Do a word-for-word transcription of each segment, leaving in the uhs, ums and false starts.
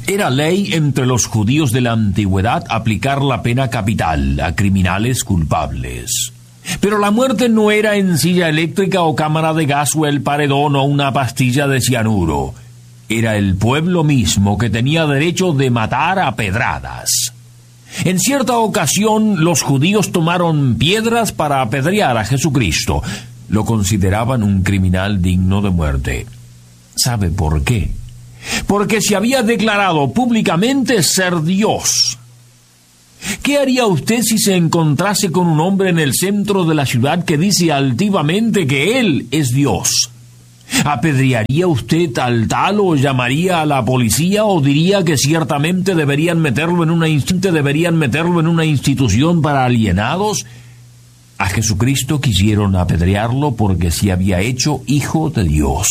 Era ley entre los judíos de la antigüedad aplicar la pena capital a criminales culpables. Pero la muerte no era en silla eléctrica o cámara de gas o el paredón o una pastilla de cianuro. Era el pueblo mismo que tenía derecho de matar a pedradas. En cierta ocasión los judíos tomaron piedras para apedrear a Jesucristo. Lo consideraban un criminal digno de muerte. ¿Sabe por qué? Porque se había declarado públicamente ser Dios. ¿Qué haría usted si se encontrase con un hombre en el centro de la ciudad que dice altivamente que él es Dios? ¿Apedrearía usted al tal o llamaría a la policía o diría que ciertamente deberían meterlo en una inst- deberían meterlo en una institución para alienados? A Jesucristo quisieron apedrearlo porque se había hecho hijo de Dios.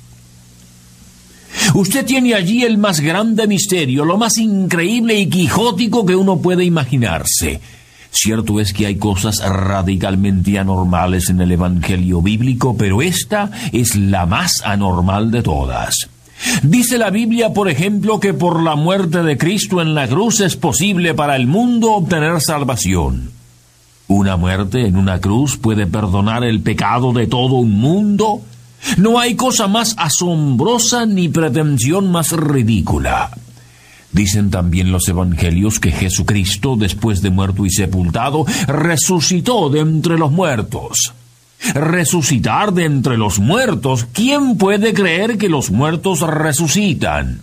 Usted tiene allí el más grande misterio, lo más increíble y quijótico que uno puede imaginarse. Cierto es que hay cosas radicalmente anormales en el Evangelio bíblico, pero esta es la más anormal de todas. Dice la Biblia, por ejemplo, que por la muerte de Cristo en la cruz es posible para el mundo obtener salvación. ¿Una muerte en una cruz puede perdonar el pecado de todo un mundo? No hay cosa más asombrosa ni pretensión más ridícula. Dicen también los evangelios que Jesucristo, después de muerto y sepultado, resucitó de entre los muertos. Resucitar de entre los muertos, ¿quién puede creer que los muertos resucitan?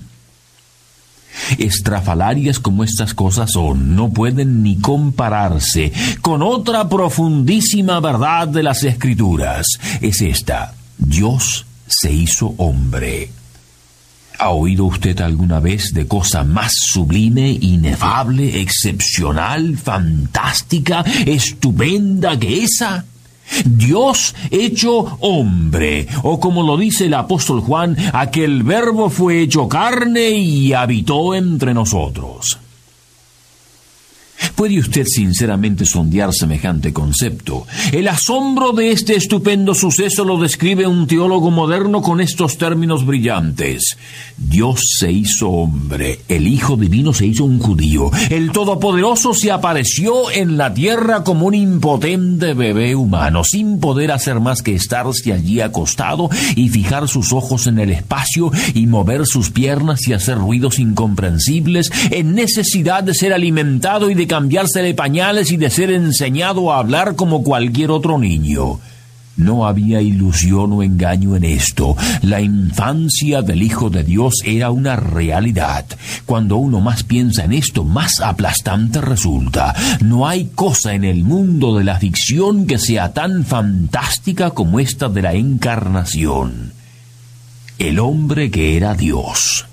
Estrafalarias como estas cosas son, no pueden ni compararse con otra profundísima verdad de las Escrituras. Es esta: Dios se hizo hombre. ¿Ha oído usted alguna vez de cosa más sublime, inefable, excepcional, fantástica, estupenda que esa? Dios hecho hombre, o como lo dice el apóstol Juan, aquel verbo fue hecho carne y habitó entre nosotros. ¿Puede usted sinceramente sondear semejante concepto? El asombro de este estupendo suceso lo describe un teólogo moderno con estos términos brillantes: Dios se hizo hombre, el Hijo Divino se hizo un judío, el Todopoderoso se apareció en la tierra como un impotente bebé humano, sin poder hacer más que estarse allí acostado y fijar sus ojos en el espacio y mover sus piernas y hacer ruidos incomprensibles, en necesidad de ser alimentado y de cambiársele pañales y de ser enseñado a hablar como cualquier otro niño. No había ilusión o engaño en esto. La infancia del Hijo de Dios era una realidad. Cuando uno más piensa en esto, más aplastante resulta. No hay cosa en el mundo de la ficción que sea tan fantástica como esta de la encarnación. El hombre que era Dios.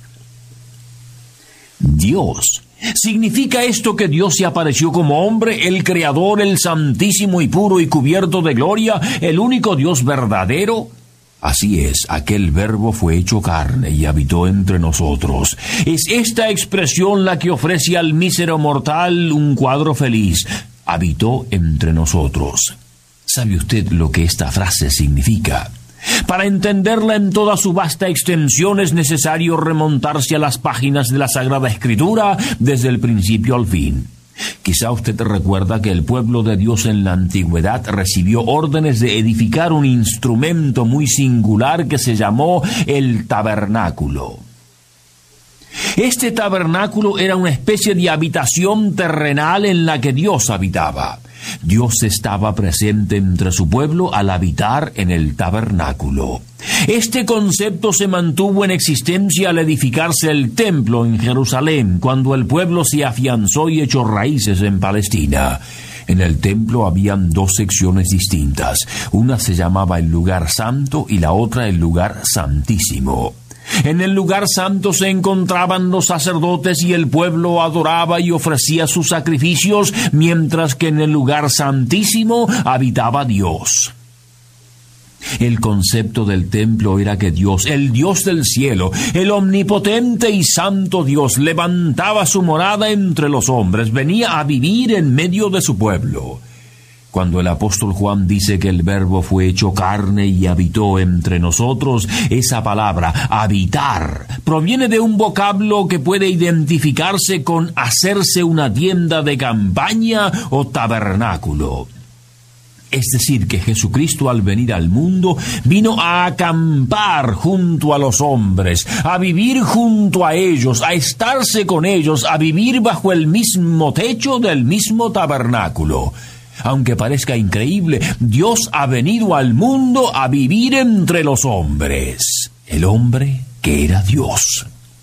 Dios. ¿Significa esto que Dios se apareció como hombre, el Creador, el Santísimo y puro y cubierto de gloria, el único Dios verdadero? Así es, aquel verbo fue hecho carne y habitó entre nosotros. Es esta expresión la que ofrece al mísero mortal un cuadro feliz: habitó entre nosotros. ¿Sabe usted lo que esta frase significa? Para entenderla en toda su vasta extensión es necesario remontarse a las páginas de la Sagrada Escritura desde el principio al fin. Quizá usted recuerda que el pueblo de Dios en la antigüedad recibió órdenes de edificar un instrumento muy singular que se llamó el tabernáculo. Este tabernáculo era una especie de habitación terrenal en la que Dios habitaba. Dios estaba presente entre su pueblo al habitar en el tabernáculo. Este concepto se mantuvo en existencia al edificarse el templo en Jerusalén, cuando el pueblo se afianzó y echó raíces en Palestina. En el templo habían dos secciones distintas. Una se llamaba el lugar santo y la otra el lugar santísimo. En el lugar santo se encontraban los sacerdotes y el pueblo adoraba y ofrecía sus sacrificios, mientras que en el lugar santísimo habitaba Dios. El concepto del templo era que Dios, el Dios del cielo, el omnipotente y santo Dios, levantaba su morada entre los hombres, venía a vivir en medio de su pueblo. Cuando el apóstol Juan dice que el Verbo fue hecho carne y habitó entre nosotros, esa palabra, habitar, proviene de un vocablo que puede identificarse con hacerse una tienda de campaña o tabernáculo. Es decir, que Jesucristo al venir al mundo vino a acampar junto a los hombres, a vivir junto a ellos, a estarse con ellos, a vivir bajo el mismo techo del mismo tabernáculo. Aunque parezca increíble, Dios ha venido al mundo a vivir entre los hombres. El hombre que era Dios.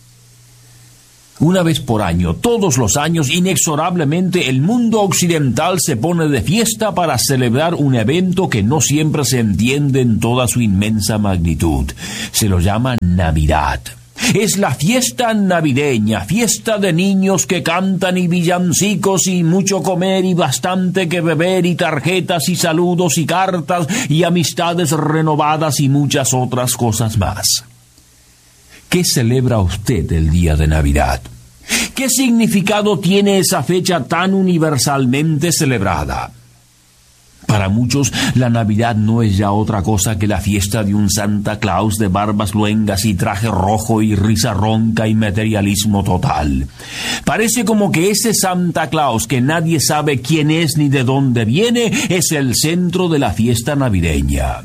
Una vez por año, todos los años, inexorablemente, el mundo occidental se pone de fiesta para celebrar un evento que no siempre se entiende en toda su inmensa magnitud. Se lo llama Navidad. Es la fiesta navideña, fiesta de niños que cantan y villancicos y mucho comer y bastante que beber y tarjetas y saludos y cartas y amistades renovadas y muchas otras cosas más. ¿Qué celebra usted el día de Navidad? ¿Qué significado tiene esa fecha tan universalmente celebrada? Para muchos, la Navidad no es ya otra cosa que la fiesta de un Santa Claus de barbas luengas y traje rojo y risa ronca y materialismo total. Parece como que ese Santa Claus, que nadie sabe quién es ni de dónde viene, es el centro de la fiesta navideña.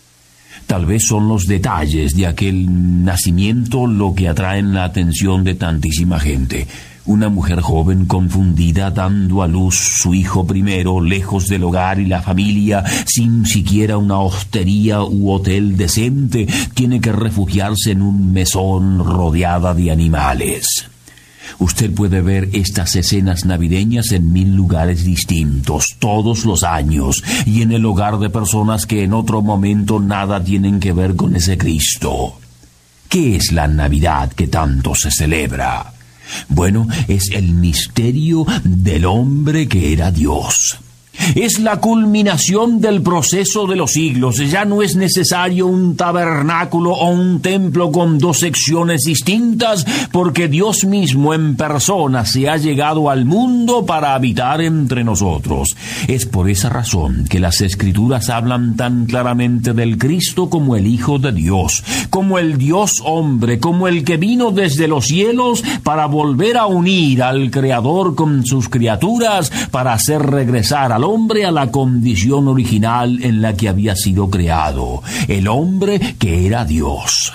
Tal vez son los detalles de aquel nacimiento lo que atraen la atención de tantísima gente. Una mujer joven confundida dando a luz su hijo primero, lejos del hogar y la familia, sin siquiera una hostería u hotel decente, tiene que refugiarse en un mesón rodeada de animales. Usted puede ver estas escenas navideñas en mil lugares distintos, todos los años, y en el hogar de personas que en otro momento nada tienen que ver con ese Cristo. ¿Qué es la Navidad que tanto se celebra? Bueno, es el misterio del hombre que era Dios. Es la culminación del proceso de los siglos. Ya no es necesario un tabernáculo o un templo con dos secciones distintas, porque Dios mismo en persona se ha llegado al mundo para habitar entre nosotros. Es por esa razón que las Escrituras hablan tan claramente del Cristo como el Hijo de Dios, como el Dios hombre, como el que vino desde los cielos para volver a unir al Creador con sus criaturas, para hacer regresar al hombre a la condición original en la que había sido creado, el hombre que era Dios.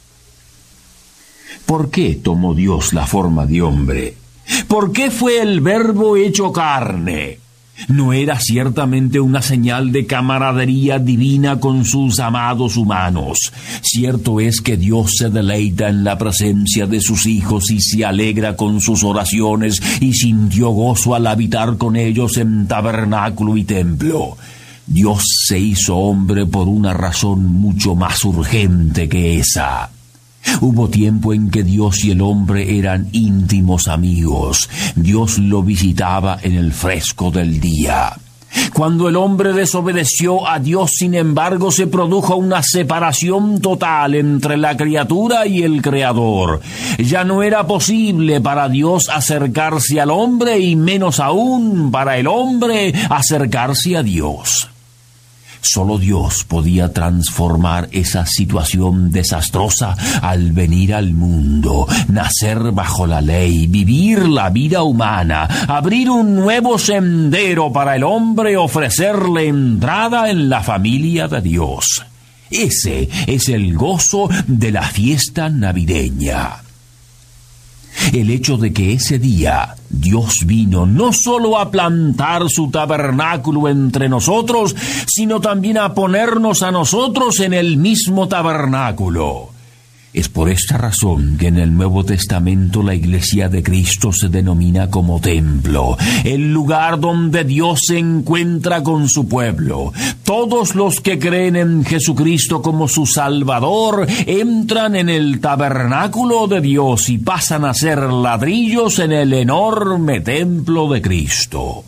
¿Por qué tomó Dios la forma de hombre? ¿Por qué fue el Verbo hecho carne? ¿No era ciertamente una señal de camaradería divina con sus amados humanos? Cierto es que Dios se deleita en la presencia de sus hijos y se alegra con sus oraciones y sintió gozo al habitar con ellos en tabernáculo y templo. Dios se hizo hombre por una razón mucho más urgente que esa. Hubo tiempo en que Dios y el hombre eran íntimos amigos. Dios lo visitaba en el fresco del día. Cuando el hombre desobedeció a Dios, sin embargo, se produjo una separación total entre la criatura y el Creador. Ya no era posible para Dios acercarse al hombre y menos aún para el hombre acercarse a Dios. Solo Dios podía transformar esa situación desastrosa al venir al mundo, nacer bajo la ley, vivir la vida humana, abrir un nuevo sendero para el hombre, ofrecerle entrada en la familia de Dios. Ese es el gozo de la fiesta navideña. El hecho de que ese día Dios vino no solo a plantar su tabernáculo entre nosotros, sino también a ponernos a nosotros en el mismo tabernáculo. Es por esta razón que en el Nuevo Testamento la Iglesia de Cristo se denomina como templo, el lugar donde Dios se encuentra con su pueblo. Todos los que creen en Jesucristo como su Salvador entran en el tabernáculo de Dios y pasan a ser ladrillos en el enorme templo de Cristo.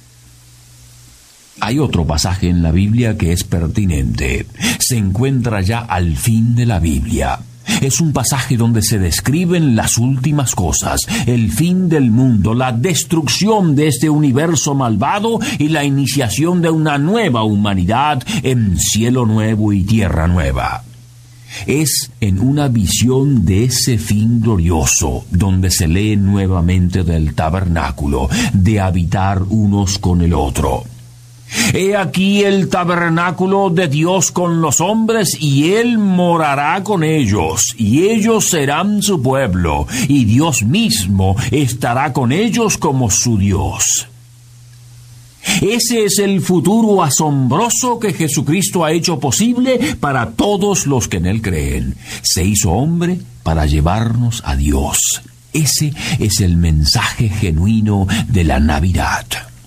Hay otro pasaje en la Biblia que es pertinente. Se encuentra ya al fin de la Biblia. Es un pasaje donde se describen las últimas cosas, el fin del mundo, la destrucción de este universo malvado y la iniciación de una nueva humanidad en cielo nuevo y tierra nueva. Es en una visión de ese fin glorioso donde se lee nuevamente del tabernáculo, de habitar unos con el otro. He aquí el tabernáculo de Dios con los hombres, y Él morará con ellos, y ellos serán su pueblo, y Dios mismo estará con ellos como su Dios. Ese es el futuro asombroso que Jesucristo ha hecho posible para todos los que en Él creen. Se hizo hombre para llevarnos a Dios. Ese es el mensaje genuino de la Navidad.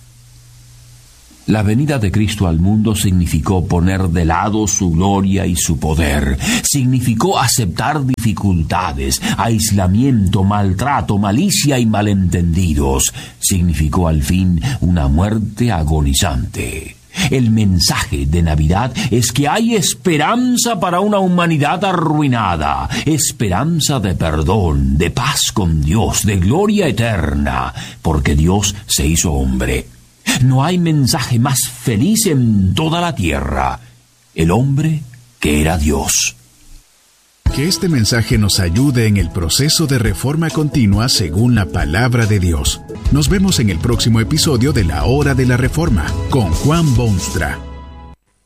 La venida de Cristo al mundo significó poner de lado su gloria y su poder. Significó aceptar dificultades, aislamiento, maltrato, malicia y malentendidos. Significó al fin una muerte agonizante. El mensaje de Navidad es que hay esperanza para una humanidad arruinada, esperanza de perdón, de paz con Dios, de gloria eterna, porque Dios se hizo hombre. No hay mensaje más feliz en toda la tierra. El hombre que era Dios. Que este mensaje nos ayude en el proceso de reforma continua según la palabra de Dios. Nos vemos en el próximo episodio de La Hora de la Reforma con Juan Boonstra.